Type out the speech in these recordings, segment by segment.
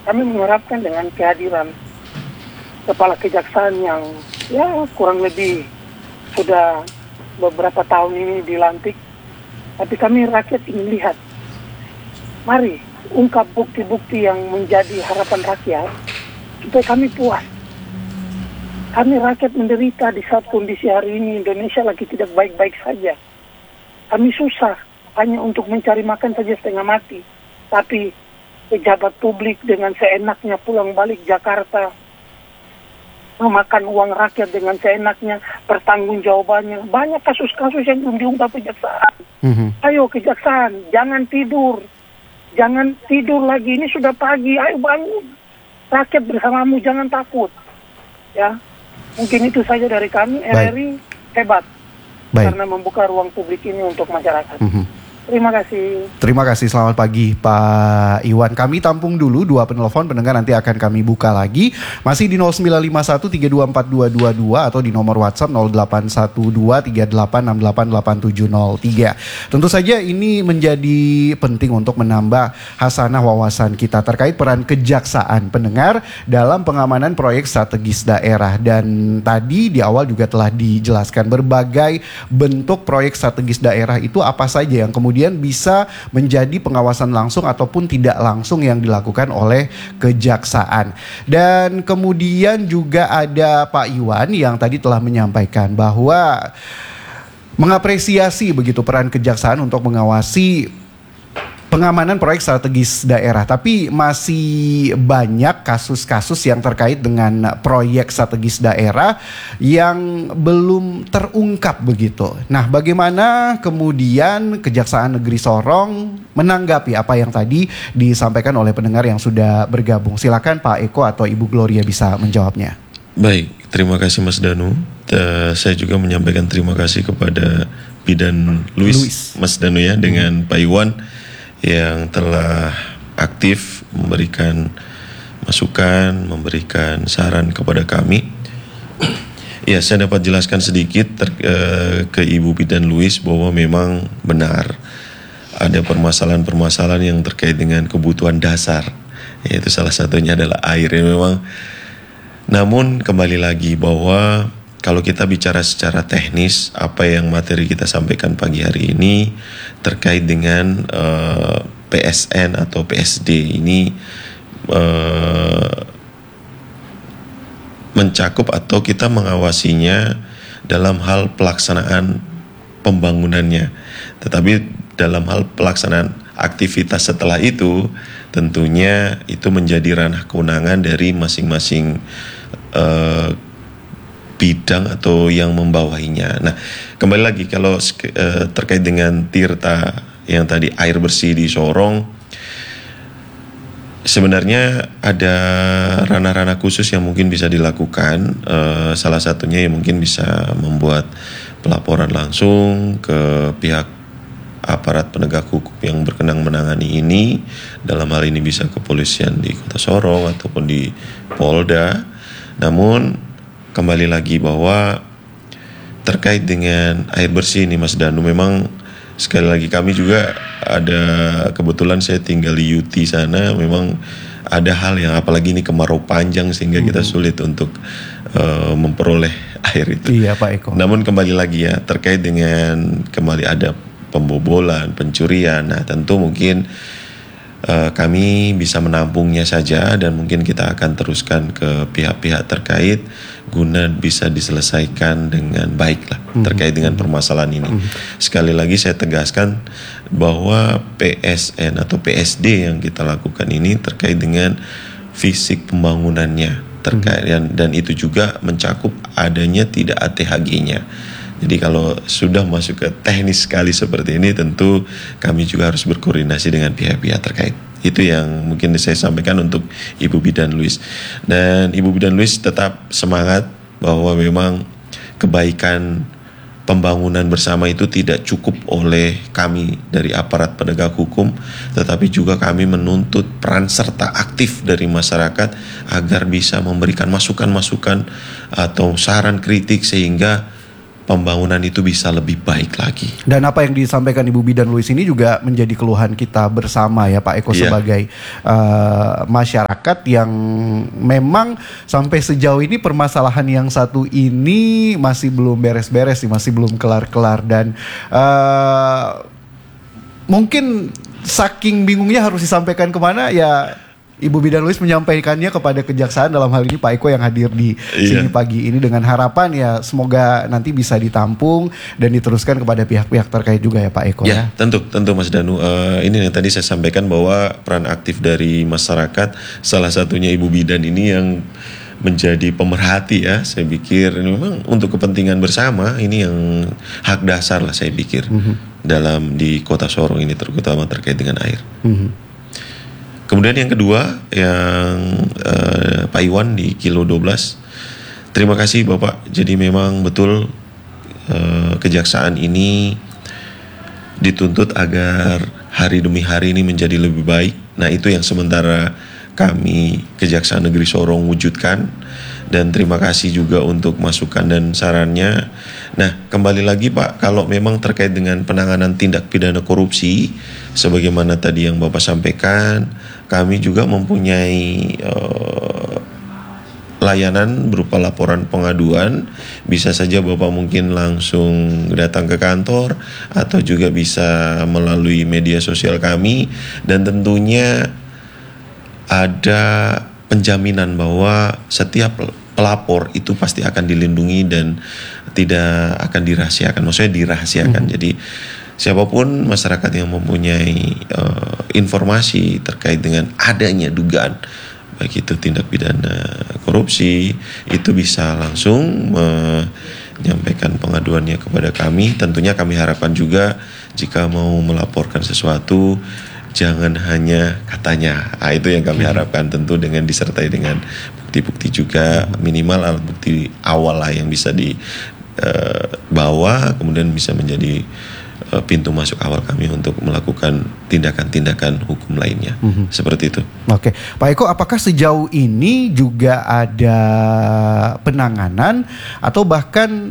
kami mengharapkan dengan kehadiran kepala kejaksaan yang kurang lebih sudah beberapa tahun ini dilantik, tapi kami rakyat ingin lihat, mari ungkap bukti-bukti yang menjadi harapan rakyat supaya kami puas. Kami rakyat menderita di saat kondisi hari ini Indonesia lagi tidak baik-baik saja. Kami susah hanya untuk mencari makan saja setengah mati. Tapi pejabat publik dengan seenaknya pulang balik Jakarta, memakan uang rakyat dengan seenaknya, pertanggungjawabannya. Banyak kasus-kasus yang belum diungkap kejaksaan. Ayo kejaksaan, jangan tidur. Jangan tidur lagi, ini sudah pagi, ayo bangun. Rakyat bersamamu, jangan takut. Ya, mungkin itu saja dari kami. RRI hebat. Karena membuka ruang publik ini untuk masyarakat. Terima kasih. Terima kasih, selamat pagi Pak Iwan. Kami tampung dulu 2 penelpon, pendengar nanti akan kami buka lagi. Masih di 0951324222 atau di nomor WhatsApp 081238688703. Tentu saja ini menjadi penting untuk menambah hasanah wawasan kita terkait peran kejaksaan pendengar dalam pengamanan proyek strategis daerah. Dan tadi di awal juga telah dijelaskan berbagai bentuk proyek strategis daerah itu apa saja yang kemudian bisa menjadi pengawasan langsung ataupun tidak langsung yang dilakukan oleh kejaksaan. Dan kemudian juga ada Pak Iwan yang tadi telah menyampaikan bahwa mengapresiasi begitu peran kejaksaan untuk mengawasi pengamanan proyek strategis daerah, tapi masih banyak kasus-kasus yang terkait dengan proyek strategis daerah yang belum terungkap begitu. Nah, bagaimana kemudian Kejaksaan Negeri Sorong menanggapi apa yang tadi disampaikan oleh pendengar yang sudah bergabung? Silakan Pak Eko atau Ibu Gloria bisa menjawabnya. Baik, terima kasih Mas Danu. Saya juga menyampaikan terima kasih kepada Bidan Luis. Mas Danu ya, dengan Pak Iwan yang telah aktif memberikan masukan, memberikan saran kepada kami. Ya, saya dapat jelaskan sedikit ke Ibu Bidan Luis bahwa memang benar ada permasalahan-permasalahan yang terkait dengan kebutuhan dasar, yaitu salah satunya adalah air. Memang, namun kembali lagi bahwa kalau kita bicara secara teknis, apa yang materi kita sampaikan pagi hari ini terkait dengan PSN atau PSD ini mencakup atau kita mengawasinya dalam hal pelaksanaan pembangunannya. Tetapi dalam hal pelaksanaan aktivitas setelah itu, tentunya itu menjadi ranah kewenangan dari masing-masing bidang atau yang membawahinya. Nah, kembali lagi kalau terkait dengan Tirta yang tadi air bersih di Sorong, sebenarnya ada ranah-ranah khusus yang mungkin bisa dilakukan. Salah satunya yang mungkin bisa membuat pelaporan langsung ke pihak aparat penegak hukum yang berkenang menangani ini. Dalam hal ini bisa kepolisian di Kota Sorong ataupun di Polda. Namun kembali lagi bahwa terkait dengan air bersih ini Mas Danu, memang sekali lagi kami juga ada kebetulan saya tinggal di UT sana, memang ada hal yang apalagi ini kemarau panjang sehingga kita sulit untuk memperoleh air itu. Iya Pak Eko. Namun kembali lagi ya, terkait dengan kembali ada pembobolan, pencurian, nah tentu mungkin kami bisa menampungnya saja dan mungkin kita akan teruskan ke pihak-pihak terkait guna bisa diselesaikan dengan baik lah terkait dengan permasalahan ini. Sekali lagi saya tegaskan bahwa PSN atau PSD yang kita lakukan ini terkait dengan fisik pembangunannya terkait dan itu juga mencakup adanya tidak ATHG-nya. Jadi kalau sudah masuk ke teknis sekali seperti ini, tentu kami juga harus berkoordinasi dengan pihak-pihak terkait. Itu yang mungkin saya sampaikan untuk Ibu Bidan Luis. Dan Ibu Bidan Luis tetap semangat bahwa memang kebaikan pembangunan bersama itu tidak cukup oleh kami dari aparat penegak hukum, tetapi juga kami menuntut peran serta aktif dari masyarakat agar bisa memberikan masukan-masukan atau saran kritik sehingga pembangunan itu bisa lebih baik lagi. Dan apa yang disampaikan Ibu Bidan Louis ini juga menjadi keluhan kita bersama ya Pak Eko, Iya. sebagai masyarakat yang memang sampai sejauh ini permasalahan yang satu ini masih belum beres-beres sih, masih belum kelar-kelar, dan mungkin saking bingungnya harus disampaikan kemana ya. Ibu Bidan Louis menyampaikannya kepada kejaksaan, dalam hal ini Pak Eko yang hadir di sini pagi ini, dengan harapan ya semoga nanti bisa ditampung dan diteruskan kepada pihak-pihak terkait juga ya Pak Eko ya. Tentu Mas Danu. Ini yang tadi saya sampaikan bahwa peran aktif dari masyarakat, salah satunya Ibu Bidan ini yang menjadi pemerhati ya. Saya pikir ini memang untuk kepentingan bersama, ini yang hak dasar lah saya pikir dalam di Kota Sorong ini, terutama terkait dengan air. Kemudian yang kedua, yang Pak Iwan di Kilo 12. Terima kasih Bapak. Jadi memang betul kejaksaan ini dituntut agar hari demi hari ini menjadi lebih baik. Nah, itu yang sementara kami Kejaksaan Negeri Sorong wujudkan. Dan terima kasih juga untuk masukan dan sarannya. Nah, kembali lagi Pak, kalau memang terkait dengan penanganan tindak pidana korupsi, sebagaimana tadi yang Bapak sampaikan, kami juga mempunyai layanan berupa laporan pengaduan. Bisa saja Bapak mungkin langsung datang ke kantor atau juga bisa melalui media sosial kami, dan tentunya ada penjaminan bahwa setiap pelapor itu pasti akan dilindungi dan tidak akan dirahasiakan. Maksudnya dirahasiakan. Jadi siapapun masyarakat yang mempunyai informasi terkait dengan adanya dugaan baik itu tindak pidana korupsi, itu bisa langsung menyampaikan pengaduannya kepada kami. Tentunya kami harapkan juga jika mau melaporkan sesuatu, jangan hanya katanya. Itu yang kami harapkan, tentu dengan disertai dengan bukti-bukti juga, minimal alat bukti awal lah yang bisa dibawa, kemudian bisa menjadi pintu masuk awal kami untuk melakukan tindakan-tindakan hukum lainnya. Seperti itu. Oke, Pak Eko, apakah sejauh ini juga ada penanganan atau bahkan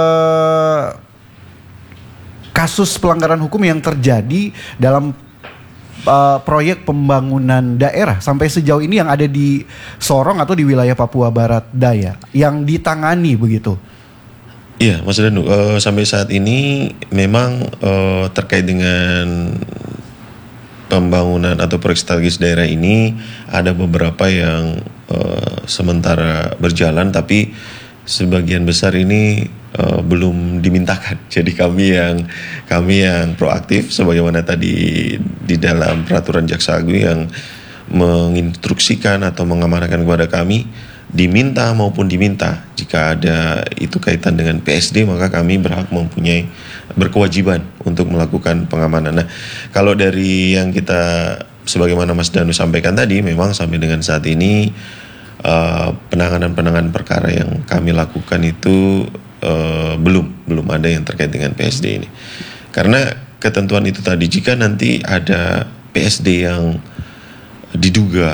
kasus pelanggaran hukum yang terjadi dalam proyek pembangunan daerah sampai sejauh ini yang ada di Sorong atau di wilayah Papua Barat Daya yang ditangani begitu? Iya, Mas Danu, sampai saat ini memang terkait dengan pembangunan atau proyek strategis daerah ini ada beberapa yang sementara berjalan, tapi sebagian besar ini belum dimintakan. Jadi kami yang proaktif, sebagaimana tadi di dalam peraturan Jaksa Agung yang menginstruksikan atau mengamanahkan kepada kami, diminta maupun diminta, jika ada itu kaitan dengan PSD, maka kami berkewajiban untuk melakukan pengamanan. Nah, kalau dari yang kita, sebagaimana Mas Danu sampaikan tadi, memang sampai dengan saat ini penanganan perkara yang kami lakukan itu belum ada yang terkait dengan PSD ini. Karena ketentuan itu tadi, jika nanti ada PSD yang diduga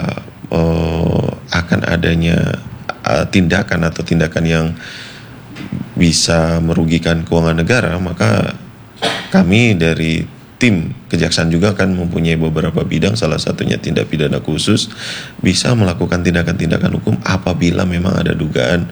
akan adanya tindakan yang bisa merugikan keuangan negara, maka kami dari tim kejaksaan juga akan mempunyai beberapa bidang, salah satunya tindak pidana khusus, bisa melakukan tindakan-tindakan hukum apabila memang ada dugaan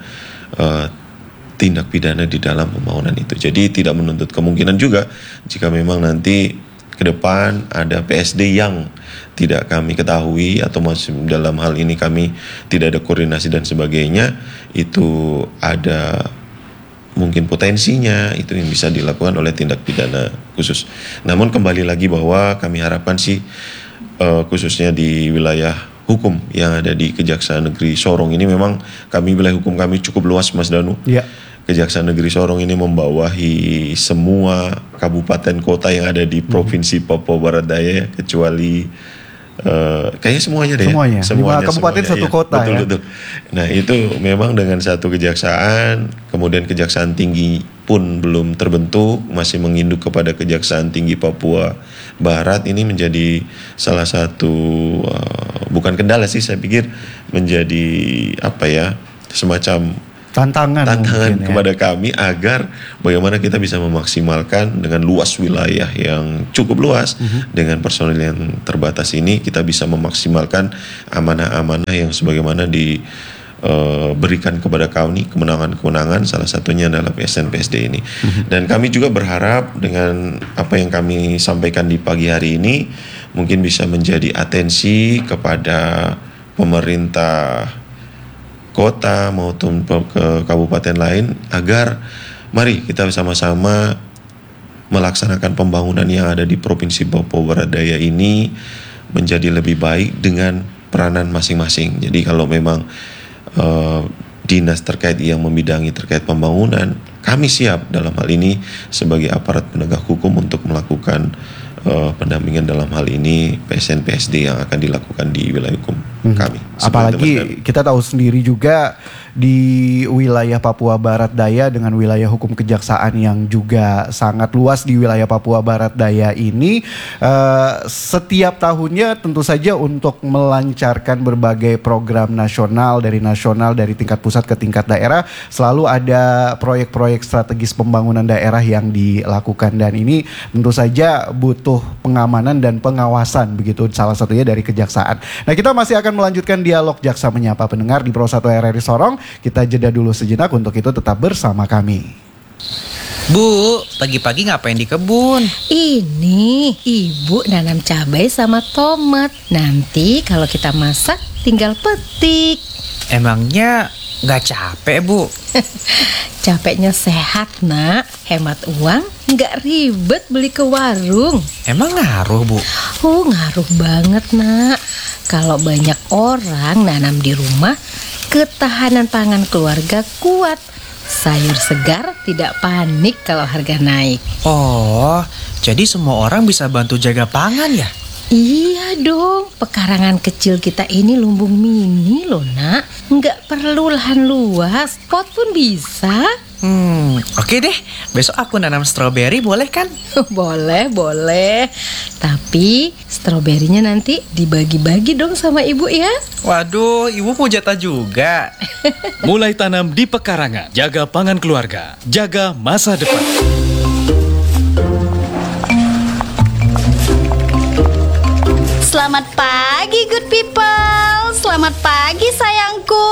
tindak pidana di dalam pembangunan itu. Jadi tidak menuntut kemungkinan juga jika memang nanti ke depan ada PSD yang tidak kami ketahui atau masih dalam hal ini kami tidak ada koordinasi dan sebagainya, itu ada mungkin potensinya itu yang bisa dilakukan oleh tindak pidana khusus. Namun kembali lagi bahwa kami harapkan sih khususnya di wilayah hukum yang ada di Kejaksaan Negeri Sorong ini, memang wilayah hukum kami cukup luas, Mas Danu. Iya. Kejaksaan Negeri Sorong ini membawahi semua kabupaten kota yang ada di Provinsi Papua Barat Daya, kecuali kayaknya semuanya deh. Semuanya. Kabupaten satu kota. Betul. Nah, itu memang dengan satu kejaksaan, kemudian Kejaksaan Tinggi pun belum terbentuk, masih menginduk kepada Kejaksaan Tinggi Papua Barat. Ini menjadi salah satu bukan kendala sih, saya pikir menjadi semacam tantangan mungkin, kepada kami agar bagaimana kita bisa memaksimalkan dengan luas wilayah yang cukup luas dengan personil yang terbatas ini, kita bisa memaksimalkan amanah-amanah yang sebagaimana berikan kepada kami, kemenangan-kemenangan, salah satunya adalah PSN PSD ini. Dan kami juga berharap dengan apa yang kami sampaikan di pagi hari ini mungkin bisa menjadi atensi kepada pemerintah kota maupun ke kabupaten lain, agar mari kita sama-sama melaksanakan pembangunan yang ada di Provinsi Papua Barat Daya ini menjadi lebih baik dengan peranan masing-masing. Jadi kalau memang dinas terkait yang membidangi terkait pembangunan, kami siap dalam hal ini sebagai aparat penegak hukum untuk melakukan pendampingan dalam hal ini PSN PSD yang akan dilakukan di wilayah hukum kami. Apalagi kita tahu sendiri juga di wilayah Papua Barat Daya dengan wilayah hukum kejaksaan yang juga sangat luas di wilayah Papua Barat Daya ini, setiap tahunnya tentu saja untuk melancarkan berbagai program nasional dari tingkat pusat ke tingkat daerah, selalu ada proyek-proyek strategis pembangunan daerah yang dilakukan, dan ini tentu saja butuh pengamanan dan pengawasan begitu, salah satunya dari kejaksaan. Nah, kita masih akan melanjutkan dialog Jaksa Menyapa pendengar di Pro 1 RRI Sorong. Kita jeda dulu sejenak, untuk itu tetap bersama kami. Bu, pagi-pagi ngapain di kebun? Ini ibu nanam cabai sama tomat. Nanti kalau kita masak tinggal petik. Emangnya nggak capek, Bu? Capeknya sehat, nak. Hemat uang, nggak ribet beli ke warung. Emang ngaruh, Bu? Ngaruh banget, nak. Kalau banyak orang nanam di rumah, ketahanan pangan keluarga kuat. Sayur segar, tidak panik kalau harga naik. Oh, jadi semua orang bisa bantu jaga pangan ya? Iya dong, pekarangan kecil kita ini lumbung mini loh, nak. Nggak perlu lahan luas, pot pun bisa. Oke deh, besok aku nanam stroberi, boleh kan? Boleh. Tapi stroberinya nanti dibagi-bagi dong sama ibu ya. Waduh, ibu mau jatah juga. Mulai tanam di pekarangan, jaga pangan keluarga, jaga masa depan. Selamat pagi good people. Selamat pagi sayangku.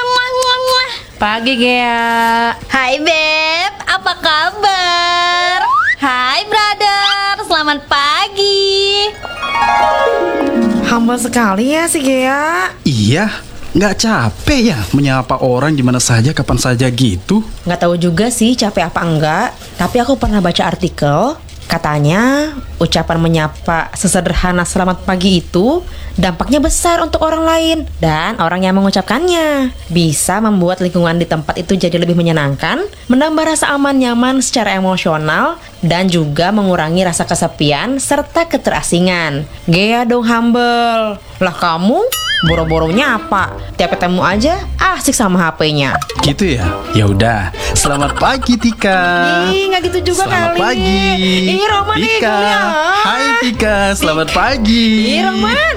Pagi Gea. Hai Beb, apa kabar? Hai brother, selamat pagi. Humble sekali ya si Gea. Iya, nggak capek ya menyapa orang di mana saja, kapan saja gitu? Nggak tahu juga sih capek apa enggak. Tapi aku pernah baca artikel, katanya ucapan menyapa sesederhana selamat pagi itu dampaknya besar untuk orang lain, dan orang yang mengucapkannya bisa membuat lingkungan di tempat itu jadi lebih menyenangkan, menambah rasa aman nyaman secara emosional, dan juga mengurangi rasa kesepian serta keterasingan. Gea dong humble. Lah kamu boro-boro nyapa, tiap ketemu aja asik sama HP-nya. Gitu ya? Ya udah. Selamat pagi Tika. Ih, nggak gitu juga Selamat kali. pagi. Ih, Roman nih Tika. dulu ya. Hai Tika, selamat pagi. Ih, Roman.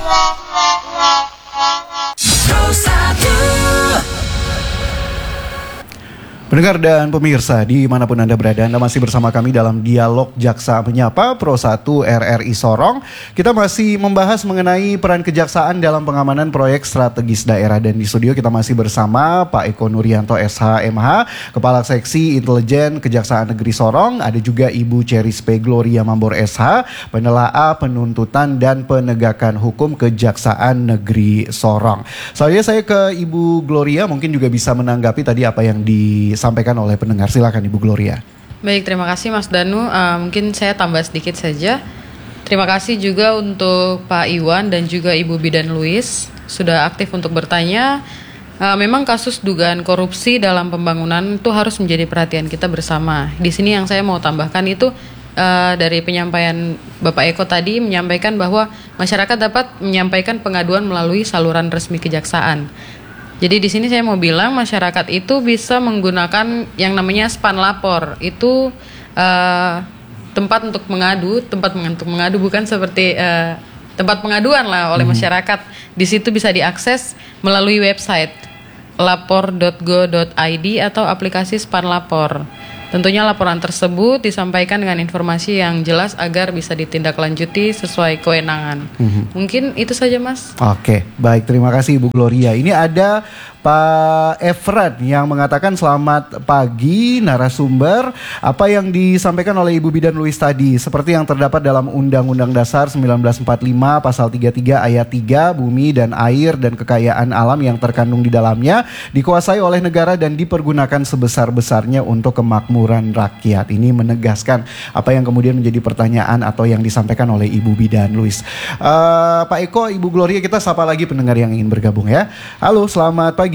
Pendengar dan pemirsa dimanapun Anda berada, Anda masih bersama kami dalam Dialog Jaksa Menyapa Pro 1 RRI Sorong. Kita masih membahas mengenai peran kejaksaan dalam pengamanan proyek strategis daerah, dan di studio kita masih bersama Pak Eko Nuryanto SH.MH, Kepala Seksi Intelijen Kejaksaan Negeri Sorong. Ada juga Ibu Cerispe Gloria Mambor SH, Penelaah Penuntutan dan Penegakan Hukum Kejaksaan Negeri Sorong. Saya ke Ibu Gloria, mungkin juga bisa menanggapi tadi apa yang disampaikan oleh pendengar. Silakan Ibu Gloria. Baik, terima kasih Mas Danu. Mungkin saya tambah sedikit saja. Terima kasih juga untuk Pak Iwan dan juga Ibu Bidan Luis sudah aktif untuk bertanya. Memang kasus dugaan korupsi dalam pembangunan itu harus menjadi perhatian kita bersama. Di sini yang saya mau tambahkan itu dari penyampaian Bapak Eko tadi menyampaikan bahwa masyarakat dapat menyampaikan pengaduan melalui saluran resmi kejaksaan. Jadi di sini saya mau bilang masyarakat itu bisa menggunakan yang namanya span lapor. Itu tempat untuk mengadu bukan seperti tempat pengaduan lah oleh masyarakat. Di situ bisa diakses melalui website lapor.go.id atau aplikasi Span Lapor. Tentunya laporan tersebut disampaikan dengan informasi yang jelas agar bisa ditindaklanjuti sesuai kewenangan. Mungkin itu saja, Mas. Oke, baik, terima kasih Ibu Gloria. Ini ada Pak Efrat yang mengatakan selamat pagi narasumber. Apa yang disampaikan oleh Ibu Bidan Luis tadi seperti yang terdapat dalam Undang-Undang Dasar 1945 Pasal 33 Ayat 3, bumi dan air dan kekayaan alam yang terkandung di dalamnya dikuasai oleh negara dan dipergunakan sebesar-besarnya untuk kemakmuran rakyat. Ini menegaskan apa yang kemudian menjadi pertanyaan atau yang disampaikan oleh Ibu Bidan Luis. Pak Eko, Ibu Gloria, kita sapa lagi pendengar yang ingin bergabung ya. Halo, selamat pagi.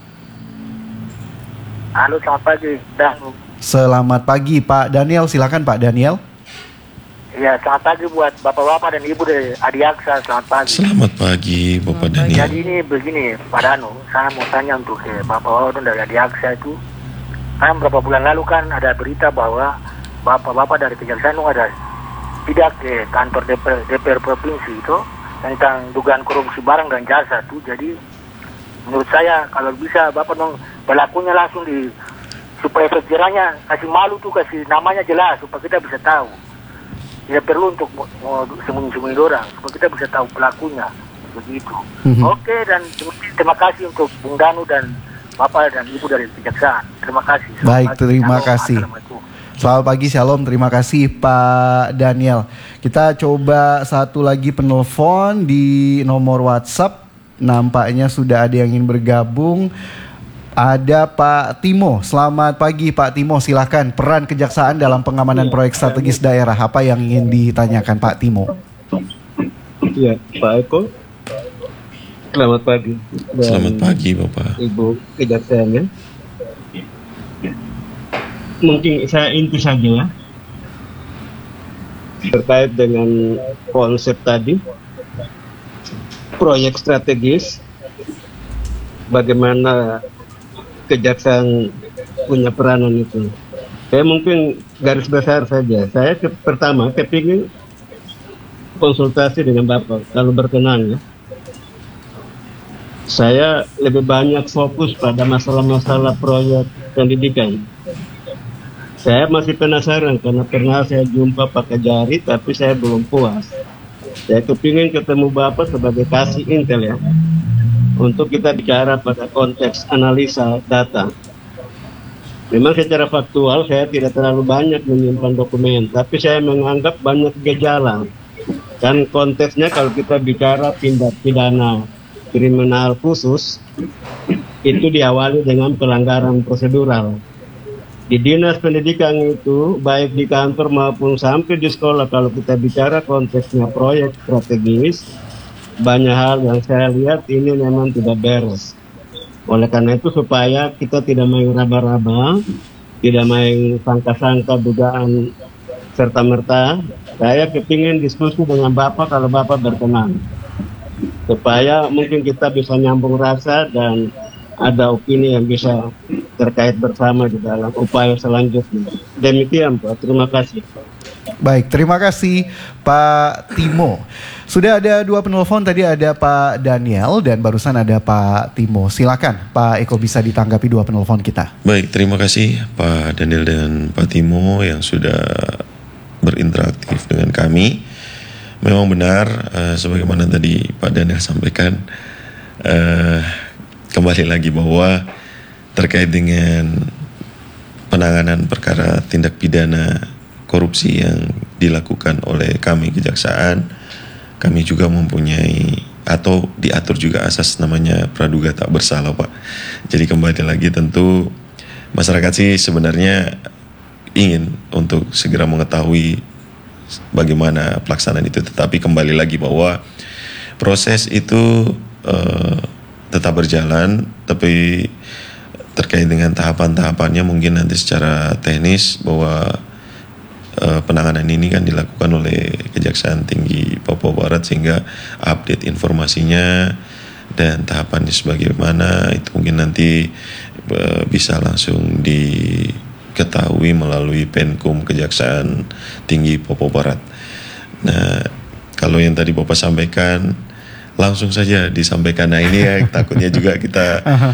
Halo, selamat pagi. Selamat pagi, Pak Daniel. Silakan Pak Daniel. Ya, selamat pagi buat bapak-bapak dan ibu dari Adiaksa. Selamat pagi. Selamat pagi, Bapak Daniel. Jadi ini begini, Pak Danu, saya mau tanya untuk bapak-bapak dari Adiaksa itu. Kan beberapa bulan lalu kan ada berita bahwa bapak-bapak dari Kejaksaan itu ada tidak ke kantor DPR Provinsi itu tentang dugaan korupsi barang dan jasa tuh. Jadi menurut saya kalau bisa bapak dong pelakunya langsung supaya efek jerahnya kasih malu tuh, kasih namanya jelas supaya kita bisa tahu. Tidak perlu untuk sembunyi-sembunyi orang, supaya kita bisa tahu pelakunya begitu. Oke, dan terima kasih untuk Bung Danu dan Bapak dan Ibu dari Kejaksaan. Terima kasih. Baik, terima kasih. Selamat pagi, shalom. Terima kasih Pak Daniel. Kita coba satu lagi penelpon di nomor WhatsApp. Nampaknya sudah ada yang ingin bergabung. Ada Pak Timo. Selamat pagi Pak Timo, silakan. Peran Kejaksaan dalam pengamanan proyek strategis daerah, apa yang ingin ditanyakan Pak Timo? Ya, Pak Eko. Selamat pagi. Selamat pagi Bapak. Ibu Kejaksaan ya. Mungkin saya inti saja ya. Terkait dengan konsep tadi. Proyek strategis. Bagaimana Kejaksaan punya peranan itu. Saya mungkin garis besar saja. Saya pertama kepingin konsultasi dengan Bapak kalau berkenan ya. Saya lebih banyak fokus pada masalah-masalah proyek pendidikan. Saya masih penasaran karena pernah saya jumpa pakai jari tapi saya belum puas. Saya kepingin ketemu Bapak sebagai kasih intel ya. Untuk kita bicara pada konteks analisa data. Memang secara faktual saya tidak terlalu banyak menyimpan dokumen, tapi saya menganggap banyak gejala. Dan konteksnya kalau kita bicara tindak pidana kriminal khusus, itu diawali dengan pelanggaran prosedural. Di dinas pendidikan itu, baik di kantor maupun sampai di sekolah, kalau kita bicara konteksnya proyek strategis, banyak hal yang saya lihat ini memang tidak beres. Oleh karena itu supaya kita tidak main raba-raba, tidak main sangka-sangka dugaan serta-merta, saya kepingin diskusi dengan Bapak kalau Bapak berkenan. Supaya mungkin kita bisa nyambung rasa dan ada opini yang bisa terkait bersama di dalam upaya selanjutnya. Demikian Pak, terima kasih. Baik, terima kasih Pak Timo. Sudah ada dua penelpon, tadi ada Pak Daniel dan barusan ada Pak Timo. Silakan Pak Eko bisa ditanggapi dua penelpon kita. Baik, terima kasih Pak Daniel dan Pak Timo yang sudah berinteraktif dengan kami. Memang benar sebagaimana tadi Pak Daniel sampaikan, kembali lagi bahwa terkait dengan penanganan perkara tindak pidana korupsi yang dilakukan oleh kami Kejaksaan, kami juga mempunyai atau diatur juga asas namanya praduga tak bersalah Pak. Jadi kembali lagi tentu masyarakat sih sebenarnya ingin untuk segera mengetahui bagaimana pelaksanaan itu, tetapi kembali lagi bahwa proses itu tetap berjalan, tapi terkait dengan tahapan-tahapannya mungkin nanti secara teknis bahwa penanganan ini kan dilakukan oleh Kejaksaan Tinggi Papua Barat, sehingga update informasinya dan tahapannya sebagaimana itu mungkin nanti bisa langsung diketahui melalui Penkum Kejaksaan Tinggi Papua Barat. Nah, kalau yang tadi Bapak sampaikan langsung saja disampaikan. Nah ini ya takutnya juga kita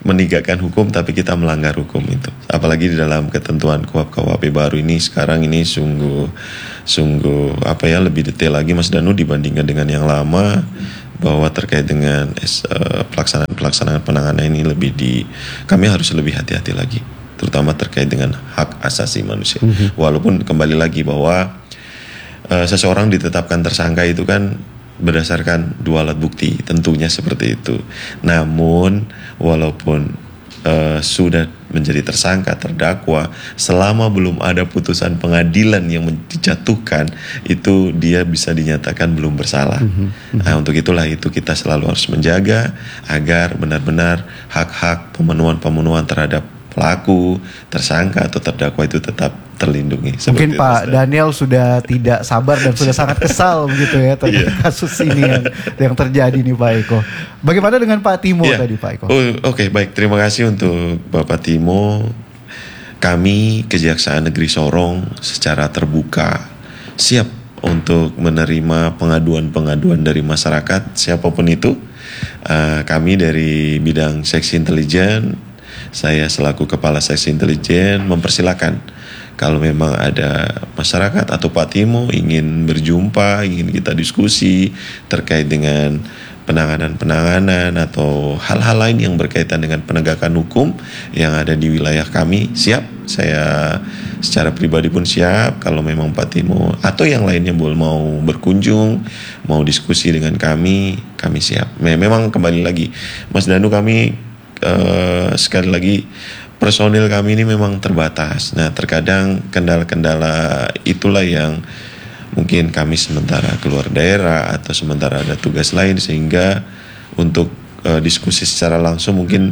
menegakkan hukum tapi kita melanggar hukum itu. Apalagi di dalam ketentuan KUHP baru ini sekarang ini sungguh lebih detail lagi Mas Danu dibandingkan dengan yang lama, bahwa terkait dengan pelaksanaan penanganan ini kami harus lebih hati-hati lagi, terutama terkait dengan hak asasi manusia. Walaupun kembali lagi bahwa seseorang ditetapkan tersangka itu kan berdasarkan 2 alat bukti, tentunya seperti itu. Namun walaupun sudah menjadi tersangka, terdakwa, selama belum ada putusan pengadilan yang dijatuhkan, itu dia bisa dinyatakan belum bersalah. Nah, untuk itulah itu kita selalu harus menjaga agar benar-benar hak-hak pemenuhan terhadap pelaku, tersangka atau terdakwa itu tetap terlindungi. Mungkin Pak Daniel sudah tidak sabar dan sudah sangat kesal begitu ya terhadap kasus ini yang terjadi nih Pak Eko. Bagaimana dengan Pak Timo tadi Pak Eko? Oke, baik, terima kasih untuk Bapak Timo. Kami Kejaksaan Negeri Sorong secara terbuka siap untuk menerima pengaduan-pengaduan dari masyarakat siapapun itu. Kami dari bidang seksi intelijen, saya selaku Kepala Seksi Intelijen mempersilakan kalau memang ada masyarakat atau Pak Timo ingin berjumpa, ingin kita diskusi terkait dengan penanganan atau hal-hal lain yang berkaitan dengan penegakan hukum yang ada di wilayah kami, siap. Saya secara pribadi pun siap kalau memang Pak Timo atau yang lainnya mau berkunjung, mau diskusi dengan kami siap. Memang kembali lagi Mas Danu, kami sekali lagi personil kami ini memang terbatas. Nah, terkadang kendala-kendala itulah yang mungkin kami sementara keluar daerah atau sementara ada tugas lain, sehingga untuk diskusi secara langsung mungkin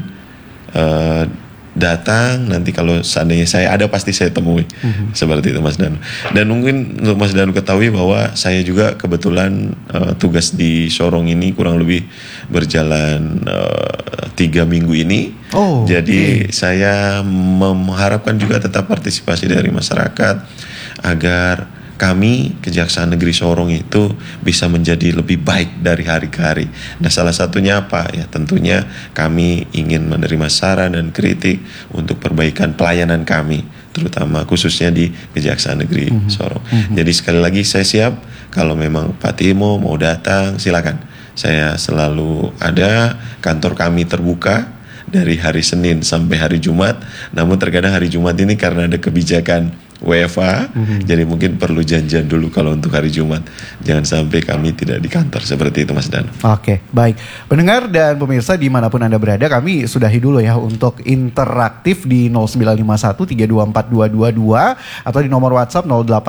datang, nanti kalau seandainya saya ada pasti saya temui. Seperti itu Mas Danu. Dan mungkin untuk Mas Danu ketahui bahwa saya juga kebetulan tugas di Sorong ini kurang lebih berjalan 3 minggu ini. Jadi saya mengharapkan juga tetap partisipasi dari masyarakat agar kami Kejaksaan Negeri Sorong itu bisa menjadi lebih baik dari hari ke hari. Nah, salah satunya apa? Ya tentunya kami ingin menerima saran dan kritik untuk perbaikan pelayanan kami, terutama khususnya di Kejaksaan Negeri Sorong. Jadi sekali lagi saya siap kalau memang Pak Timo mau datang, silakan. Saya selalu ada, kantor kami terbuka dari hari Senin sampai hari Jumat. Namun terkadang hari Jumat ini karena ada kebijakan WFA, jadi mungkin perlu janjian dulu kalau untuk hari Jumat. Jangan sampai kami tidak di kantor, seperti itu Mas Dan. Oke, baik. Pendengar dan pemirsa dimanapun Anda berada, kami sudahi dulu ya untuk interaktif di 0951324222 atau di nomor WhatsApp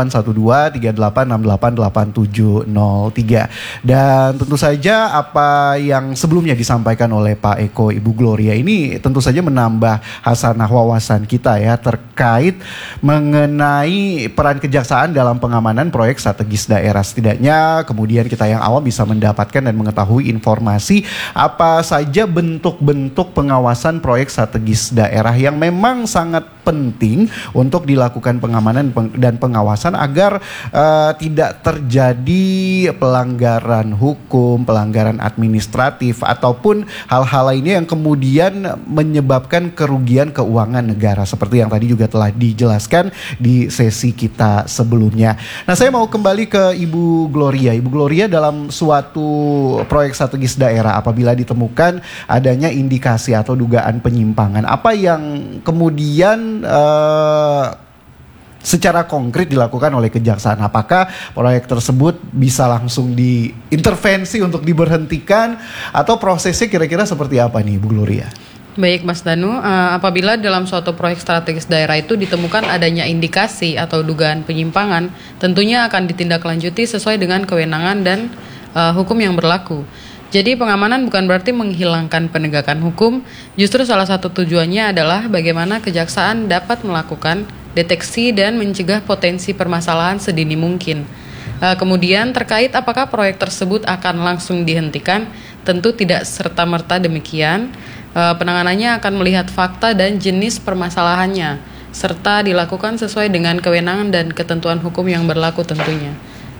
081238688703. Dan tentu saja apa yang sebelumnya disampaikan oleh Pak Eko, Ibu Gloria ini tentu saja menambah hasanah wawasan kita ya terkait mengenai peran kejaksaan dalam pengamanan proyek strategis daerah. Setidaknya kemudian kita yang awam bisa mendapatkan dan mengetahui informasi apa saja bentuk-bentuk pengawasan proyek strategis daerah yang memang sangat penting untuk dilakukan pengamanan dan pengawasan agar tidak terjadi pelanggaran hukum, pelanggaran administratif ataupun hal-hal lainnya yang kemudian menyebabkan kerugian keuangan negara seperti yang tadi juga telah dijelaskan di sesi kita sebelumnya. Nah, saya mau kembali ke Ibu Gloria. Ibu Gloria, dalam suatu proyek strategis daerah apabila ditemukan adanya indikasi atau dugaan penyimpangan, apa yang kemudian secara konkret dilakukan oleh kejaksaan? Apakah proyek tersebut bisa langsung diintervensi untuk diberhentikan atau prosesnya kira-kira seperti apa nih Ibu Gloria? Baik Mas Danu, apabila dalam suatu proyek strategis daerah itu ditemukan adanya indikasi atau dugaan penyimpangan, tentunya akan ditindaklanjuti sesuai dengan kewenangan dan hukum yang berlaku. Jadi pengamanan bukan berarti menghilangkan penegakan hukum, justru salah satu tujuannya adalah bagaimana kejaksaan dapat melakukan deteksi dan mencegah potensi permasalahan sedini mungkin. Kemudian terkait apakah proyek tersebut akan langsung dihentikan, tentu tidak serta-merta demikian. Penanganannya akan melihat fakta dan jenis permasalahannya, serta dilakukan sesuai dengan kewenangan dan ketentuan hukum yang berlaku tentunya.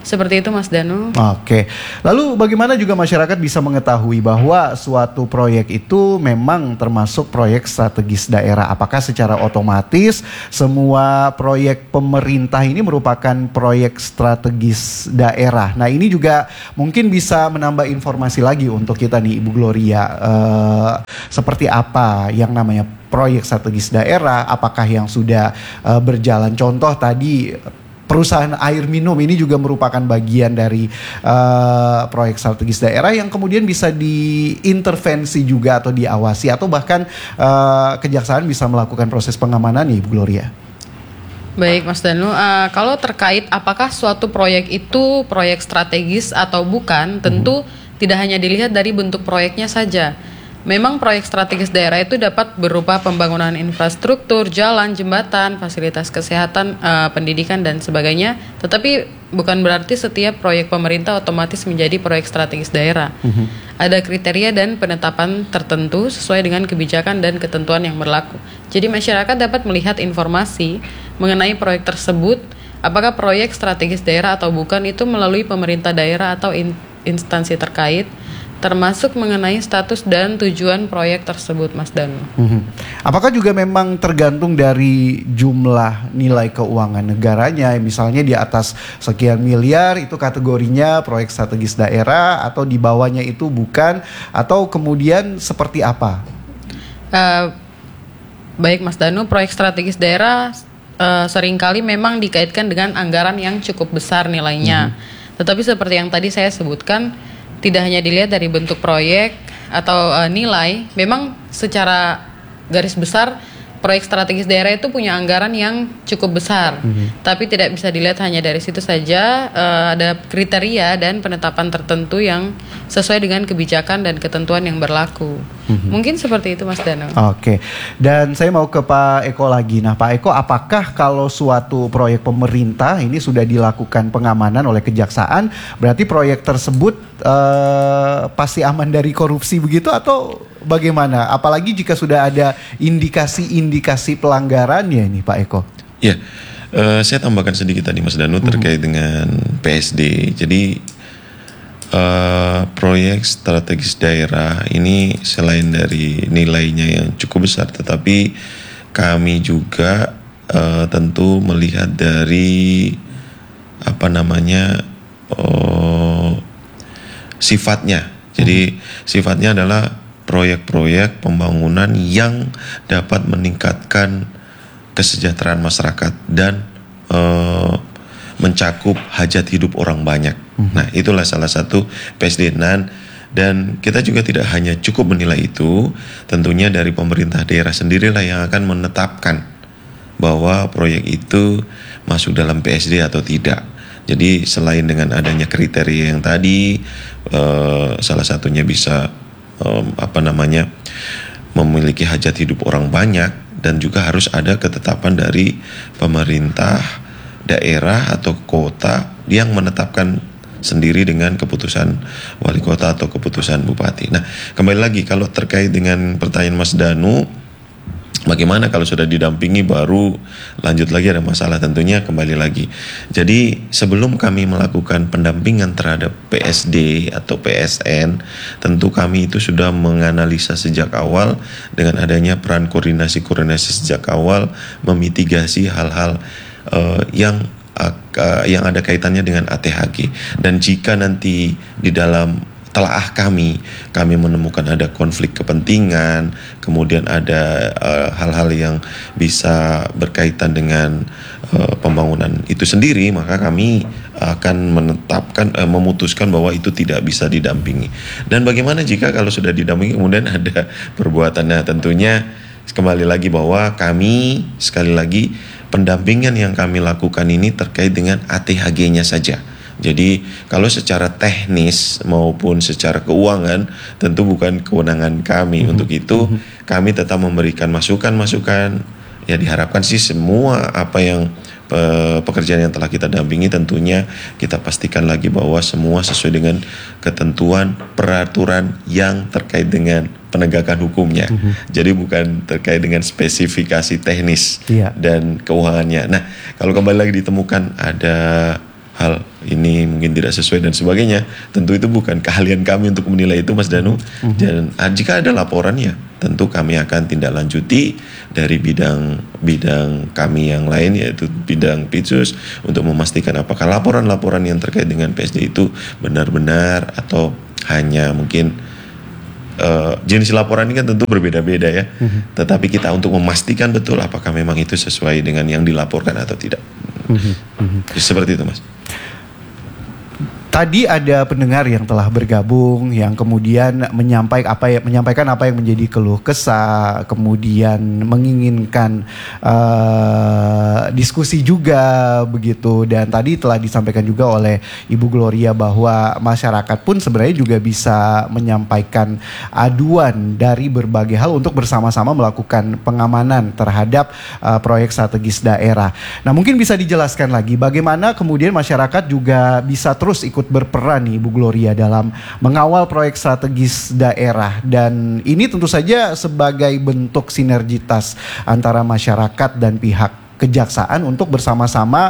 Seperti itu Mas Danu. Oke. Lalu bagaimana juga masyarakat bisa mengetahui bahwa suatu proyek itu memang termasuk proyek strategis daerah? Apakah secara otomatis semua proyek pemerintah ini merupakan proyek strategis daerah? Nah, ini juga mungkin bisa menambah informasi lagi untuk kita nih Ibu Gloria. Seperti apa yang namanya proyek strategis daerah? Apakah yang sudah berjalan? Contoh tadi perusahaan air minum ini juga merupakan bagian dari proyek strategis daerah yang kemudian bisa diintervensi juga atau diawasi, atau bahkan kejaksaan bisa melakukan proses pengamanan ya Ibu Gloria. Baik Mas Danu, kalau terkait apakah suatu proyek itu proyek strategis atau bukan, tentu tidak hanya dilihat dari bentuk proyeknya saja. Memang proyek strategis daerah itu dapat berupa pembangunan infrastruktur, jalan, jembatan, fasilitas kesehatan, pendidikan, dan sebagainya. Tetapi bukan berarti setiap proyek pemerintah otomatis menjadi proyek strategis daerah. Ada kriteria dan penetapan tertentu sesuai dengan kebijakan dan ketentuan yang berlaku. Jadi masyarakat dapat melihat informasi mengenai proyek tersebut, apakah proyek strategis daerah atau bukan, itu melalui pemerintah daerah atau instansi terkait, termasuk mengenai status dan tujuan proyek tersebut, Mas Danu. Apakah juga memang tergantung dari jumlah nilai keuangan negaranya? Misalnya di atas sekian miliar itu kategorinya proyek strategis daerah, atau di bawahnya itu bukan, atau kemudian seperti apa? Baik Mas Danu, proyek strategis daerah seringkali memang dikaitkan dengan anggaran yang cukup besar nilainya. Tetapi seperti yang tadi saya sebutkan, tidak hanya dilihat dari bentuk proyek atau nilai, memang secara garis besar proyek strategis daerah itu punya anggaran yang cukup besar. Tapi tidak bisa dilihat hanya dari situ saja, ada kriteria dan penetapan tertentu yang sesuai dengan kebijakan dan ketentuan yang berlaku. Mungkin seperti itu Mas Danu. Oke, dan saya mau ke Pak Eko lagi. Nah Pak Eko, apakah kalau suatu proyek pemerintah ini sudah dilakukan pengamanan oleh kejaksaan, berarti proyek tersebut pasti aman dari korupsi begitu, atau bagaimana? Apalagi jika sudah ada indikasi-indikasi pelanggarannya ini Pak Eko. Ya, saya tambahkan sedikit tadi Mas Danu terkait dengan PSD. Jadi proyek strategis daerah ini selain dari nilainya yang cukup besar, tetapi kami juga tentu melihat dari sifatnya. Jadi sifatnya adalah proyek-proyek pembangunan yang dapat meningkatkan kesejahteraan masyarakat dan mencakup hajat hidup orang banyak. Nah, itulah salah satu PSD. Dan kita juga tidak hanya cukup menilai itu, tentunya dari pemerintah daerah sendirilah yang akan menetapkan bahwa proyek itu masuk dalam PSD atau tidak. Jadi selain dengan adanya kriteria yang tadi, salah satunya bisa memiliki hajat hidup orang banyak, dan juga harus ada ketetapan dari pemerintah daerah atau kota yang menetapkan sendiri dengan keputusan wali kota atau keputusan bupati. Nah, kembali lagi kalau terkait dengan pertanyaan Mas Danu, bagaimana kalau sudah didampingi baru lanjut lagi ada masalah, tentunya kembali lagi. Jadi sebelum kami melakukan pendampingan terhadap PSD atau PSN, tentu kami itu sudah menganalisa sejak awal dengan adanya peran koordinasi sejak awal, memitigasi hal-hal yang ada kaitannya dengan ATHG. Dan jika nanti di dalam telaah kami menemukan ada konflik kepentingan, kemudian ada hal-hal yang bisa berkaitan dengan pembangunan itu sendiri, maka kami akan memutuskan bahwa itu tidak bisa didampingi. Dan bagaimana jika kalau sudah didampingi kemudian ada perbuatannya? Tentunya kembali lagi bahwa kami sekali lagi pendampingan yang kami lakukan ini terkait dengan ATHG-nya saja. Jadi kalau secara teknis maupun secara keuangan tentu bukan kewenangan kami. Untuk itu kami tetap memberikan masukan-masukan. Ya diharapkan sih semua apa yang pekerjaan yang telah kita dampingi tentunya kita pastikan lagi bahwa semua sesuai dengan ketentuan peraturan yang terkait dengan penegakan hukumnya. Jadi bukan terkait dengan spesifikasi teknis dan keuangannya. Nah, kalau kembali lagi ditemukan ada hal ini mungkin tidak sesuai dan sebagainya. Tentu itu bukan keahlian kami untuk menilai itu, Mas Danu. Dan jika ada laporannya, tentu kami akan tindak lanjuti dari bidang kami yang lain, yaitu bidang Pitsus, untuk memastikan apakah laporan-laporan yang terkait dengan PSD itu benar-benar atau hanya mungkin jenis laporan ini kan tentu berbeda-beda ya. Tetapi kita untuk memastikan betul apakah memang itu sesuai dengan yang dilaporkan atau tidak. Seperti itu, Mas. Tadi ada pendengar yang telah bergabung yang kemudian menyampaikan apa yang menjadi keluh kesah, kemudian menginginkan diskusi juga begitu. Dan tadi telah disampaikan juga oleh Ibu Gloria bahwa masyarakat pun sebenarnya juga bisa menyampaikan aduan dari berbagai hal untuk bersama-sama melakukan pengamanan terhadap proyek strategis daerah. Nah, mungkin bisa dijelaskan lagi bagaimana kemudian masyarakat juga bisa terus ikut berperan nih Bu Gloria dalam mengawal proyek strategis daerah, dan ini tentu saja sebagai bentuk sinergitas antara masyarakat dan pihak kejaksaan untuk bersama-sama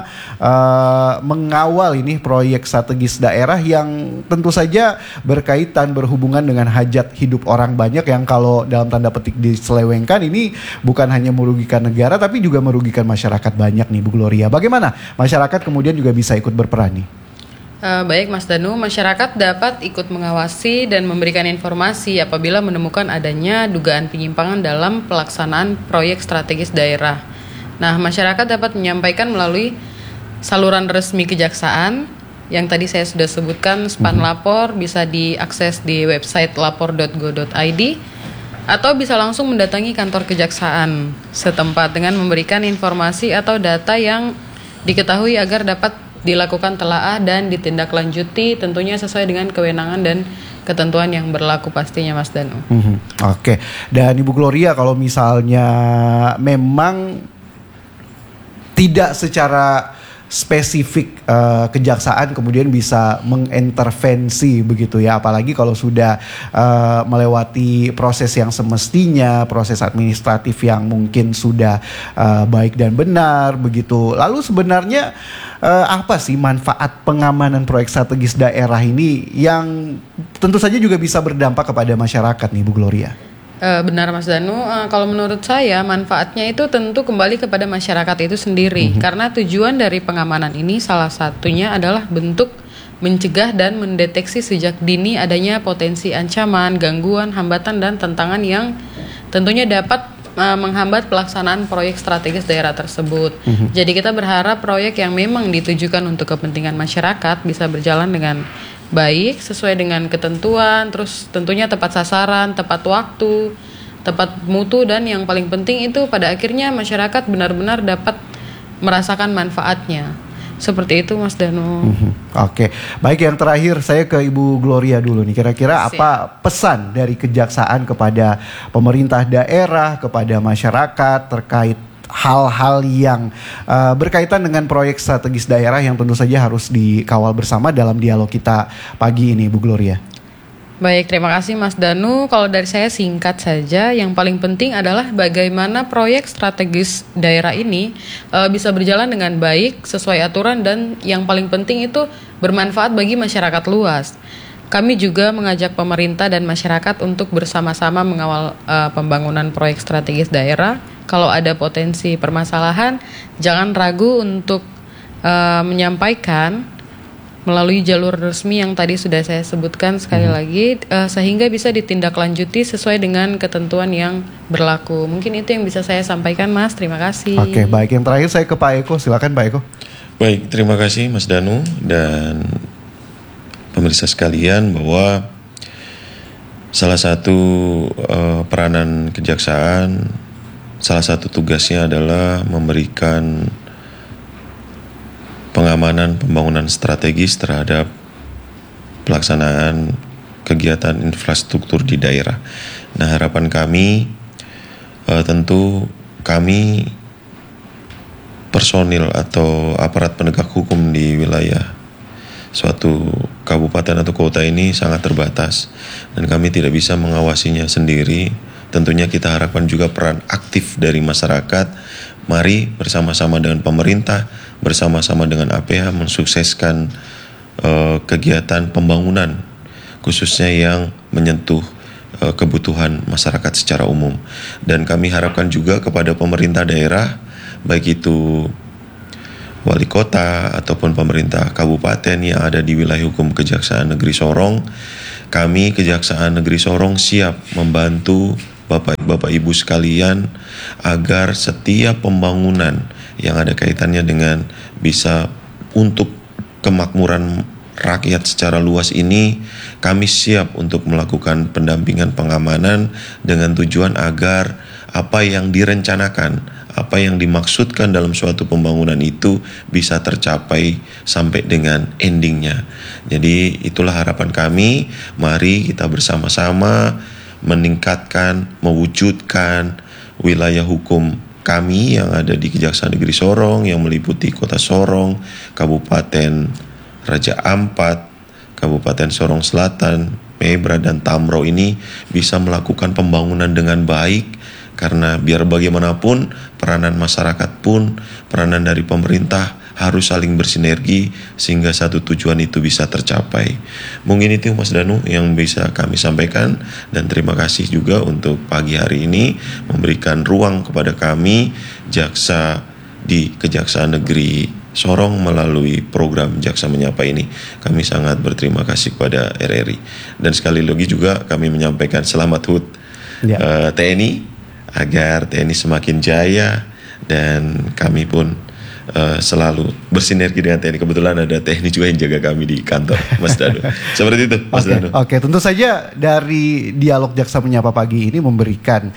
mengawal ini proyek strategis daerah yang tentu saja berkaitan berhubungan dengan hajat hidup orang banyak yang kalau dalam tanda petik diselewengkan ini bukan hanya merugikan negara tapi juga merugikan masyarakat banyak nih Bu Gloria. Bagaimana masyarakat kemudian juga bisa ikut berperan nih? Baik Mas Danu, masyarakat dapat ikut mengawasi dan memberikan informasi apabila menemukan adanya dugaan penyimpangan dalam pelaksanaan proyek strategis daerah. Nah, masyarakat dapat menyampaikan melalui saluran resmi kejaksaan yang tadi saya sudah sebutkan, SPAN Lapor, bisa diakses di website lapor.go.id atau bisa langsung mendatangi kantor kejaksaan setempat dengan memberikan informasi atau data yang diketahui agar dapat dilakukan telaah dan ditindaklanjuti tentunya sesuai dengan kewenangan dan ketentuan yang berlaku pastinya Mas Danu. Oke. Dan Ibu Gloria, kalau misalnya memang tidak secara spesifik kejaksaan kemudian bisa mengintervensi begitu ya, apalagi kalau sudah melewati proses yang semestinya, proses administratif yang mungkin sudah baik dan benar begitu. Lalu sebenarnya apa sih manfaat pengamanan proyek strategis daerah ini yang tentu saja juga bisa berdampak kepada masyarakat nih Bu Gloria? Benar Mas Danu, kalau menurut saya manfaatnya itu tentu kembali kepada masyarakat itu sendiri, karena tujuan dari pengamanan ini salah satunya adalah bentuk mencegah dan mendeteksi sejak dini adanya potensi ancaman, gangguan, hambatan dan tantangan yang tentunya dapat menghambat pelaksanaan proyek strategis daerah tersebut. Jadi kita berharap proyek yang memang ditujukan untuk kepentingan masyarakat bisa berjalan dengan baik, sesuai dengan ketentuan, terus tentunya tepat sasaran, tepat waktu, tepat mutu, dan yang paling penting itu pada akhirnya masyarakat benar-benar dapat merasakan manfaatnya. Seperti itu Mas Danu. Oke, baik, yang terakhir saya ke Ibu Gloria dulu nih. Kira-kira apa pesan dari kejaksaan kepada pemerintah daerah, kepada masyarakat terkait hal-hal yang berkaitan dengan proyek strategis daerah yang tentu saja harus dikawal bersama dalam dialog kita pagi ini Bu Gloria? Baik, terima kasih Mas Danu. Kalau dari saya singkat saja, yang paling penting adalah bagaimana proyek strategis daerah ini bisa berjalan dengan baik, sesuai aturan, dan yang paling penting itu bermanfaat bagi masyarakat luas. Kami juga mengajak pemerintah dan masyarakat untuk bersama-sama mengawal pembangunan proyek strategis daerah. Kalau ada potensi permasalahan, jangan ragu untuk menyampaikan melalui jalur resmi yang tadi sudah saya sebutkan sekali lagi, sehingga bisa ditindaklanjuti sesuai dengan ketentuan yang berlaku. Mungkin itu yang bisa saya sampaikan Mas, terima kasih. Oke, baik, yang terakhir saya ke Pak Eko, silakan Pak Eko. Baik, terima kasih Mas Danu dan pemirsa sekalian, bahwa salah satu peranan kejaksaan, salah satu tugasnya adalah memberikan pengamanan pembangunan strategis terhadap pelaksanaan kegiatan infrastruktur di daerah. Nah, harapan kami tentu kami personil atau aparat penegak hukum di wilayah suatu kabupaten atau kota ini sangat terbatas dan kami tidak bisa mengawasinya sendiri. Tentunya kita harapkan juga peran aktif dari masyarakat. Mari bersama-sama dengan pemerintah, bersama-sama dengan APH mensukseskan kegiatan pembangunan khususnya yang menyentuh kebutuhan masyarakat secara umum. Dan kami harapkan juga kepada pemerintah daerah, baik itu wali kota ataupun pemerintah kabupaten yang ada di wilayah hukum Kejaksaan Negeri Sorong, kami Kejaksaan Negeri Sorong siap membantu Bapak Ibu sekalian agar setiap pembangunan yang ada kaitannya dengan bisa untuk kemakmuran rakyat secara luas ini, kami siap untuk melakukan pendampingan pengamanan dengan tujuan agar apa yang direncanakan, apa yang dimaksudkan dalam suatu pembangunan itu bisa tercapai sampai dengan endingnya. Jadi itulah harapan kami, mari kita bersama-sama meningkatkan, mewujudkan wilayah hukum kami yang ada di Kejaksaan Negeri Sorong yang meliputi Kota Sorong, Kabupaten Raja Ampat, Kabupaten Sorong Selatan, Mebra dan Tamro ini bisa melakukan pembangunan dengan baik, karena biar bagaimanapun peranan masyarakat pun, peranan dari pemerintah harus saling bersinergi sehingga satu tujuan itu bisa tercapai. Mungkin itu Mas Danu yang bisa kami sampaikan, dan terima kasih juga untuk pagi hari ini memberikan ruang kepada kami jaksa di Kejaksaan Negeri Sorong melalui program Jaksa Menyapa ini. Kami sangat berterima kasih kepada RRI, dan sekali lagi juga kami menyampaikan selamat HUT TNI, agar TNI semakin jaya, dan kami pun selalu bersinergi dengan TNI. Kebetulan ada TNI juga yang jaga kami di kantor, Mas Danu. Seperti itu, Mas Danu. Oke, tentu saja dari dialog Jaksa Menyapa pagi ini memberikan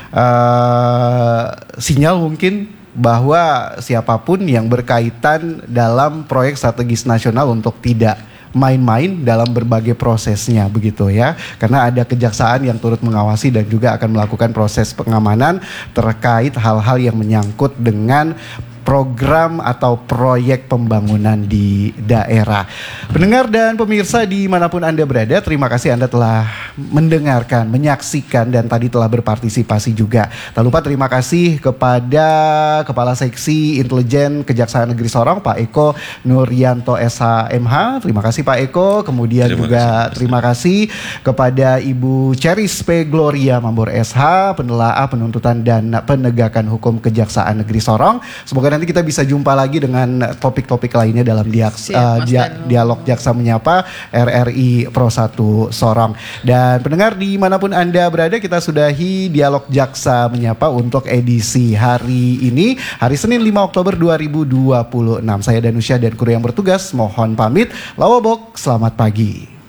sinyal mungkin bahwa siapapun yang berkaitan dalam proyek strategis nasional untuk tidak main-main dalam berbagai prosesnya, begitu ya, karena ada kejaksaan yang turut mengawasi dan juga akan melakukan proses pengamanan terkait hal-hal yang menyangkut dengan program atau proyek pembangunan di daerah. Pendengar dan pemirsa dimanapun Anda berada, terima kasih Anda telah mendengarkan, menyaksikan, dan tadi telah berpartisipasi juga. Tak lupa terima kasih kepada Kepala Seksi Intelijen Kejaksaan Negeri Sorong, Pak Eko Nuryanto SHMH. Terima kasih Pak Eko. Kemudian terima kasih kepada Ibu Ceris P. Gloria Mambor SH, penelaah penuntutan dan penegakan hukum Kejaksaan Negeri Sorong. Semoga nanti kita bisa jumpa lagi dengan topik-topik lainnya dalam dialog Jaksa Menyapa RRI Pro 1 Sorong. Dan pendengar dimanapun Anda berada, kita sudahi dialog Jaksa Menyapa untuk edisi hari ini, hari Senin 5 Oktober 2026. Saya Danusya dan kru yang bertugas mohon pamit. Lawabok, selamat pagi.